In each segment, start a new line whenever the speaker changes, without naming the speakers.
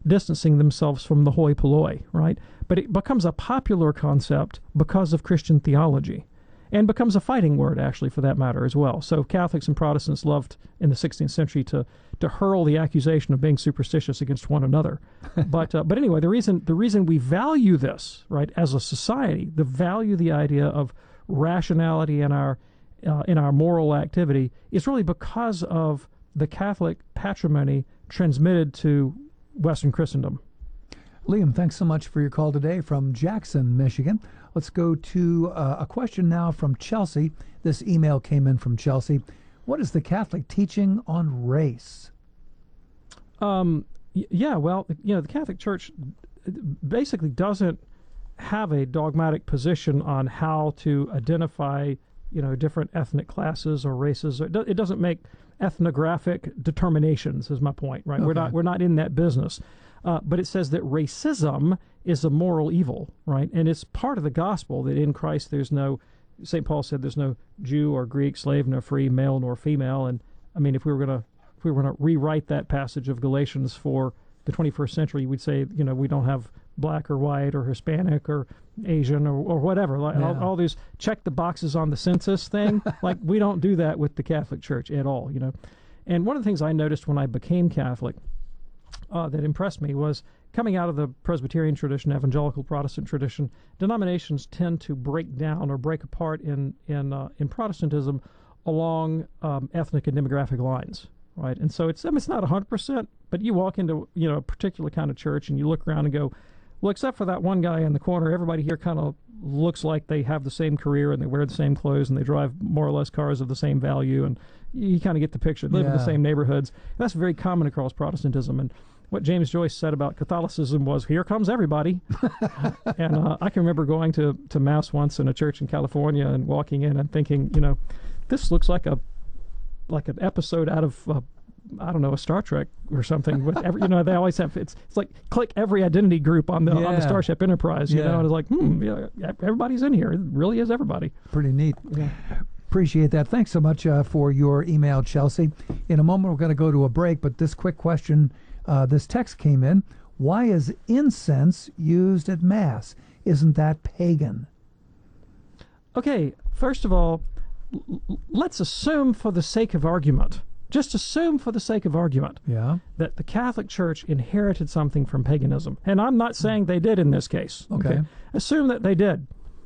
distancing themselves from the hoi polloi, right? But it becomes a popular concept because of Christian theology, and becomes a fighting word, actually, for that matter, as well. So Catholics and Protestants loved, in the 16th century, to hurl the accusation of being superstitious against one another. But anyway, the reason we value this, right, as a society, the idea of rationality in our moral activity, is really because of the Catholic patrimony transmitted to Western Christendom.
Liam, thanks so much for your call today from Jackson, Michigan. Let's go to a question now from Chelsea. This email came in from Chelsea. What is the Catholic teaching on race?
Yeah, well, the Catholic Church basically doesn't have a dogmatic position on how to identify, different ethnic classes or races. It doesn't make ethnographic determinations, is my point, right?
Okay.
We're not in that business. But it says that racism is a moral evil, right? And it's part of the gospel that in Christ St. Paul said there's no Jew or Greek, slave nor free, male nor female. And I mean, if we were going to rewrite that passage of Galatians for the 21st century, we'd say, we don't have black or white or Hispanic or Asian or whatever. All these check the boxes on the census thing. Like, we don't do that with the Catholic Church at all, And one of the things I noticed when I became Catholic that impressed me was coming out of the Presbyterian tradition, evangelical Protestant tradition, denominations tend to break down or break apart in Protestantism along ethnic and demographic lines, right? And so it's not 100%, but you walk into a particular kind of church and you look around and go, well, except for that one guy in the corner, everybody here kind of looks like they have the same career and they wear the same clothes and they drive more or less cars of the same value, and you kind of get the picture. Live in the same neighborhoods. That's very common across Protestantism. And what James Joyce said about Catholicism was, here comes everybody. And I can remember going to Mass once in a church in California and walking in and thinking, this looks like an episode out of, a Star Trek or something. With every, they always have, it's like click every identity group on the Starship Enterprise, and it's like, everybody's in here. It really is everybody.
Pretty neat.
Yeah.
Appreciate that. Thanks so much for your email, Chelsea. In a moment, we're going to go to a break, but this quick question, this text came in. Why is incense used at Mass? Isn't that pagan?
Okay, first of all, let's assume for the sake of argument, that the Catholic Church inherited something from paganism. And I'm not saying they did in this case.
Okay.
Assume that they did.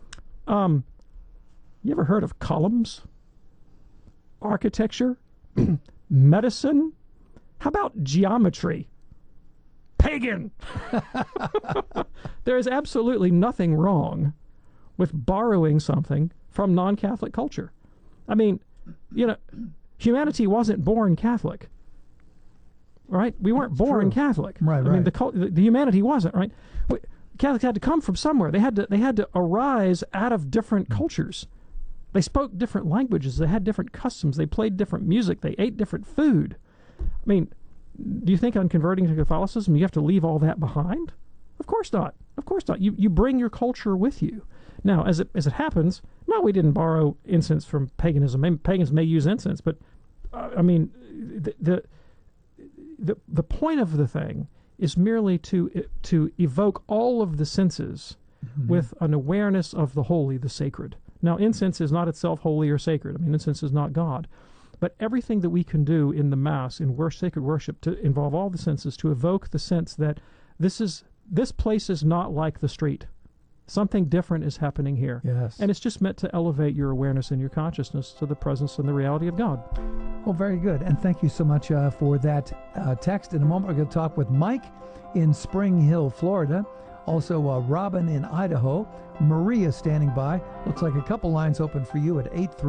You ever heard of columns? Architecture? Medicine? How about geometry? Pagan! There is absolutely nothing wrong with borrowing something from non-Catholic culture. I mean, humanity wasn't born Catholic, right? We weren't born Catholic.
Right.
I mean, the humanity wasn't, right? Catholics had to come from somewhere. They had to arise out of different cultures. They spoke different languages. They had different customs. They played different music. They ate different food. I mean, do you think on converting to Catholicism you have to leave all that behind? Of course not. Of course not. You bring your culture with you. Now, as it happens, no, we didn't borrow incense from paganism. Maybe pagans may use incense, but the point of the thing is merely to evoke all of the senses with an awareness of the holy, the sacred. Now, incense is not itself holy or sacred. I mean, incense is not God. But everything that we can do in the Mass, in sacred worship, to involve all the senses, to evoke the sense that this place is not like the street. Something different is happening here.
Yes.
And it's just meant to elevate your awareness and your consciousness to the presence and the reality of God.
Well, very good. And thank you so much for that text. In a moment, we're going to talk with Mike in Spring Hill, Florida. Also, Robin in Idaho. Maria standing by. Looks like a couple lines open for you at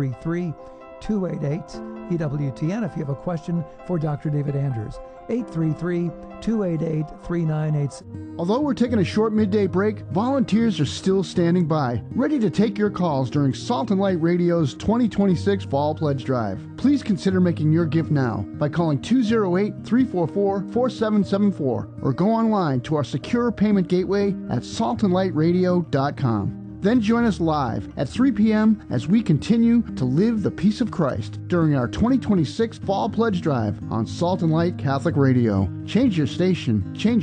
833-288-EWTN if you have a question for Dr. David Andrews. 833-288-3986.
Although we're taking a short midday break, volunteers are still standing by, ready to take your calls during Salt and Light Radio's 2026 Fall Pledge Drive. Please consider making your gift now by calling 208-344-4774 or go online to our secure payment gateway at saltandlightradio.com. Then join us live at 3 p.m. as we continue to live the peace of Christ during our 2026 Fall Pledge Drive on Salt and Light Catholic Radio. Change your station, change